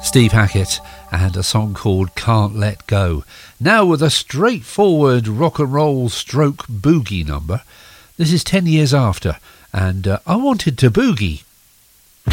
Steve Hackett and a song called Can't Let Go. Now with a straightforward rock and roll stroke boogie number. This is 10 years after, and I Wanted to Boogie.